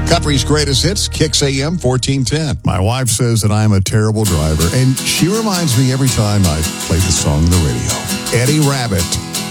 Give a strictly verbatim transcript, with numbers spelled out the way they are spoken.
Country's greatest hits, Kicks A M fourteen ten. My wife says that I'm a terrible driver, and she reminds me every time I play the song on the radio. Eddie Rabbitt.